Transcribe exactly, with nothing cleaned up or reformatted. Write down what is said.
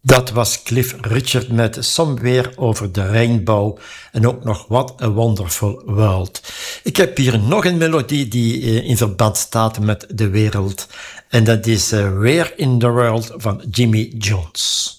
Dat was Cliff Richard met Somewhere Over the Rainbow en ook nog What a Wonderful World. Ik heb hier nog een melodie die in verband staat met de wereld en dat is Where in the World van Jimmy Jones.